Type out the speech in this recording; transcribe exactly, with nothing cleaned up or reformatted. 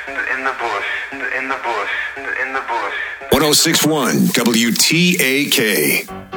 in the bush, in the bush, in the bush. one oh six point one W T A K.